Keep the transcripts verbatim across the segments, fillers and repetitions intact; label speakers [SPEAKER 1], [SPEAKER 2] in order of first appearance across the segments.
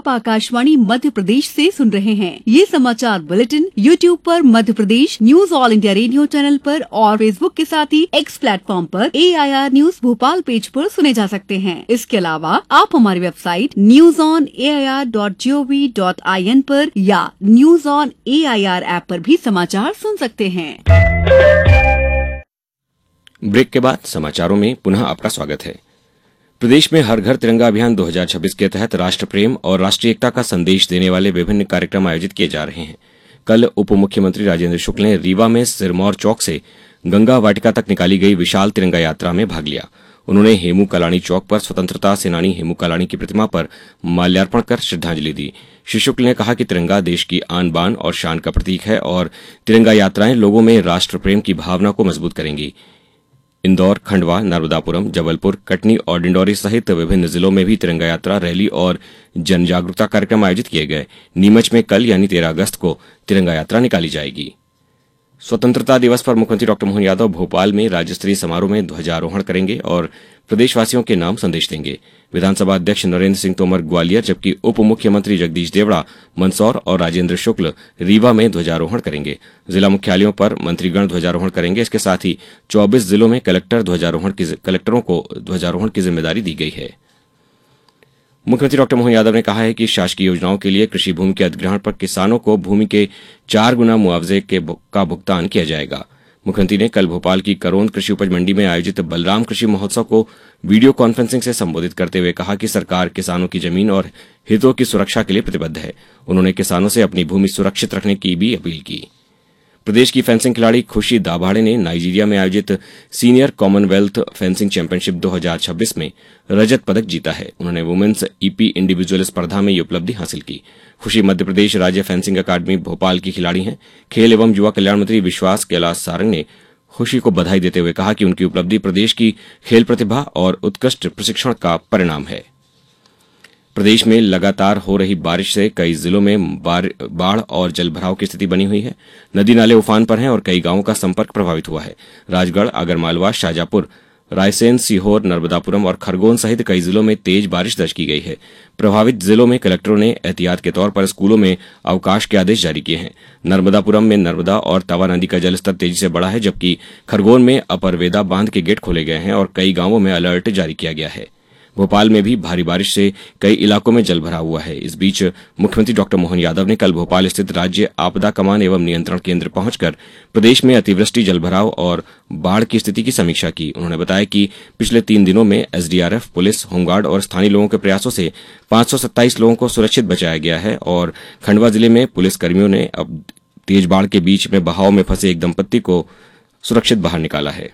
[SPEAKER 1] आप आकाशवाणी मध्य प्रदेश से सुन रहे हैं। ये समाचार बुलेटिन यूट्यूब पर Madhya Pradesh news all India radio channel पर और फेसबुक के साथ ही एक्स प्लेटफॉर्म पर ए I R news Bhopal page पर सुने जा सकते हैं। इसके अलावा आप हमारी website news on A I R dot G O V dot I N पर या news on A I R app पर भी समाचार सुन सकते हैं।
[SPEAKER 2] ब्रेक के बाद समाचारों में पुनः आपका स्वागत है। प्रदेश में हर घर तिरंगा अभियान दो हज़ार छब्बीस के तहत राष्ट्र प्रेम और राष्ट्रीय एकता का संदेश देने वाले विभिन्न कार्यक्रम आयोजित किए जा रहे हैं। कल उप मुख्यमंत्री राजेंद्र शुक्ल ने रीवा में सिरमौर चौक से गंगा वाटिका तक निकाली गई विशाल तिरंगा यात्रा में भाग लिया। उन्होंने हेमू कलानी चौक पर स्वतंत्रता सेनानी हेमू कलानी की प्रतिमा पर माल्यार्पण कर श्रद्धांजलि दी। श्री शुक्ल ने कहा कि तिरंगा देश की आन बान और शान का प्रतीक है और तिरंगा यात्राएं लोगों में राष्ट्र प्रेम की भावना को मजबूत करेंगी। इंदौर, खंडवा, नर्मदापुरम, जबलपुर, कटनी और डिंडौरी सहित विभिन्न जिलों में भी तिरंगा यात्रा, रैली और जन जागरूकता कार्यक्रम आयोजित किए गए। नीमच में कल यानी तेरह अगस्त को तिरंगा यात्रा निकाली जाएगी। स्वतंत्रता दिवस पर मुख्यमंत्री डॉक्टर मोहन यादव भोपाल में राज्य स्तरीय समारोह में ध्वजारोहण करेंगे और प्रदेशवासियों के नाम संदेश देंगे। विधानसभा अध्यक्ष नरेंद्र सिंह तोमर ग्वालियर, जबकि उप मुख्यमंत्री जगदीश देवड़ा मंदसौर और राजेंद्र शुक्ल रीवा में ध्वजारोहण करेंगे। जिला मुख्यालयों पर मंत्रीगण ध्वजारोहण करेंगे। इसके साथ ही चौबीस जिलों में कलेक्टर ध्वजारोहण की कलेक्टरों को ध्वजारोहण की जिम्मेदारी दी गई है। मुख्यमंत्री डॉक्टर मोहन यादव ने कहा है कि शासकीय योजनाओं के लिए कृषि भूमि के अधिग्रहण पर किसानों को भूमि के चार गुना मुआवजे के का भुगतान किया जाएगा। मुख्यमंत्री ने कल भोपाल की करोंद कृषि उपज मंडी में आयोजित बलराम कृषि महोत्सव को वीडियो कॉन्फ्रेंसिंग से संबोधित करते हुए कहा कि सरकार किसानों की जमीन और हितों की सुरक्षा के लिए प्रतिबद्ध है। उन्होंने किसानों से अपनी भूमि सुरक्षित रखने की भी अपील की। प्रदेश की फेंसिंग खिलाड़ी खुशी दाभाड़े ने नाइजीरिया में आयोजित सीनियर कॉमनवेल्थ फेंसिंग चैंपियनशिप दो हज़ार छब्बीस में रजत पदक जीता है। उन्होंने वुमेन्स ईपी इंडिविजुअल स्पर्धा में ये उपलब्धि हासिल की। खुशी मध्य प्रदेश राज्य फेंसिंग अकादमी भोपाल की खिलाड़ी हैं। खेल एवं युवा कल्याण मंत्री विश्वास कैलाश सारंग ने खुशी को बधाई देते हुए कहा कि उनकी उपलब्धि प्रदेश की खेल प्रतिभा और उत्कृष्ट प्रशिक्षण का परिणाम है। प्रदेश में लगातार हो रही बारिश से कई जिलों में बाढ़ और जलभराव की स्थिति बनी हुई है। नदी नाले उफान पर हैं और कई गांवों का संपर्क प्रभावित हुआ है। राजगढ़, आगरमालवा, शाजापुर, रायसेन, सीहोर, नर्मदापुरम और खरगोन सहित कई जिलों में तेज बारिश दर्ज की गई है। प्रभावित जिलों में कलेक्टरों ने एहतियात के तौर पर स्कूलों में अवकाश के आदेश जारी किए हैं। नर्मदापुरम में नर्मदा और तवा नदी का जलस्तर तेजी से बढ़ा है, जबकि खरगोन में अपर वेदा बांध के गेट खोले गए हैं और कई गांवों में अलर्ट जारी किया गया है। भोपाल में भी भारी बारिश से कई इलाकों में जलभराव हुआ है। इस बीच मुख्यमंत्री डॉक्टर मोहन यादव ने कल भोपाल स्थित राज्य आपदा कमान एवं नियंत्रण केंद्र पहुंचकर प्रदेश में अतिवृष्टि, जलभराव और बाढ़ की स्थिति की समीक्षा की। उन्होंने बताया कि पिछले तीन दिनों में एसडीआरएफ, पुलिस, होमगार्ड और स्थानीय लोगों के प्रयासों से पांच सौ सत्ताईस लोगों को सुरक्षित बचाया गया है और खंडवा जिले में पुलिस कर्मियों ने अब तेज बाढ़ के बीच में बहाव में फंसे एक दंपत्ति को सुरक्षित बाहर निकाला है।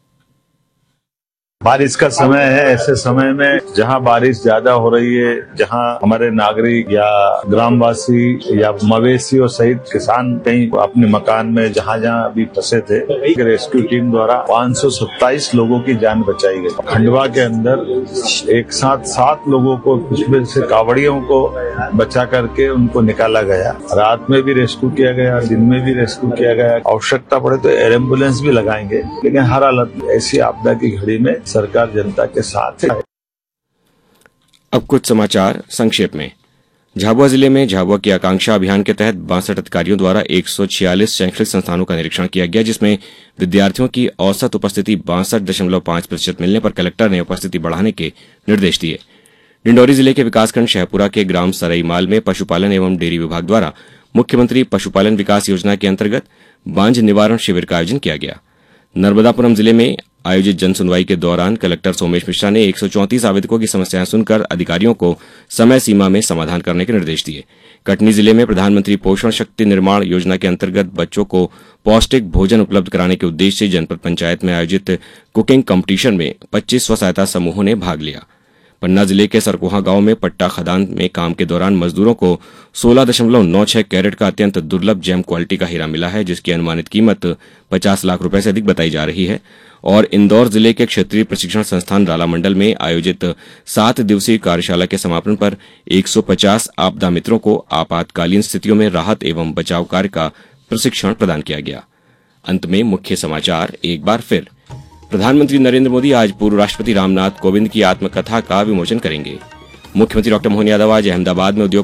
[SPEAKER 3] बारिश का समय है। ऐसे समय में जहां बारिश ज्यादा हो रही है, जहां हमारे नागरिक या ग्रामवासी या मवेशियों सहित किसान कहीं अपने मकान में जहां जहां अभी फंसे थे, रेस्क्यू टीम द्वारा पांच सौ सत्ताईस लोगों की जान बचाई गई। खंडवा के अंदर एक साथ सात लोगों को, उसमें से कावड़ियों को बचा करके उनको निकाला गया। रात में भी रेस्क्यू किया गया, दिन में भी रेस्क्यू किया गया। आवश्यकता पड़े तो एयर एम्बुलेंस भी लगाएंगे, लेकिन हर हालत में ऐसी आपदा की घड़ी में सरकार जनता के साथ है।
[SPEAKER 2] अब कुछ समाचार संक्षेप में। झाबुआ जिले में झाबुआ की आकांक्षा अभियान के तहत बासठ अधिकारियों द्वारा एक सौ छियालीस शैक्षणिक संस्थानों का निरीक्षण किया गया, जिसमें विद्यार्थियों की औसत उपस्थिति बासठ दशमलव पांच प्रतिशत मिलने पर कलेक्टर ने उपस्थिति बढ़ाने के निर्देश दिए। डिंडौरी जिले के विकासखंड शहपुरा के ग्राम सरईमाल में पशुपालन एवं डेयरी विभाग द्वारा मुख्यमंत्री पशुपालन विकास योजना के अंतर्गत बांझ निवारण शिविर का आयोजन किया गया। नर्मदापुरम जिले में आयोजित जनसुनवाई के दौरान कलेक्टर सोमेश मिश्रा ने एक सौ चौंतीस आवेदकों की समस्याएं सुनकर अधिकारियों को समय सीमा में समाधान करने के निर्देश दिए। कटनी जिले में प्रधानमंत्री पोषण शक्ति निर्माण योजना के अंतर्गत बच्चों को पौष्टिक भोजन उपलब्ध कराने के उद्देश्य से जनपद पंचायत में आयोजित कुकिंग कंपटीशन में पच्चीस स्व सहायता समूहों ने भाग लिया। पन्ना जिले के सरकोहा गांव में पट्टा खदान में काम के दौरान मजदूरों को सोलह दशमलव नौ छह कैरेट का अत्यंत दुर्लभ जेम क्वालिटी का हीरा मिला है, जिसकी अनुमानित कीमत पचास लाख रुपए से अधिक बताई जा रही है। और इंदौर जिले के क्षेत्रीय प्रशिक्षण संस्थान राला मंडल में आयोजित सात दिवसीय कार्यशाला के समापन पर एक सौ पचास आपदा मित्रों को आपातकालीन स्थितियों में राहत एवं बचाव कार्य का प्रशिक्षण प्रदान किया गया। अंत में मुख्य समाचार एक बार फिर। प्रधानमंत्री नरेंद्र मोदी आज पूर्व राष्ट्रपति रामनाथ कोविंद की आत्मकथा का विमोचन करेंगे। मुख्यमंत्री डॉक्टर मोहन यादव आज अहमदाबाद में उद्योग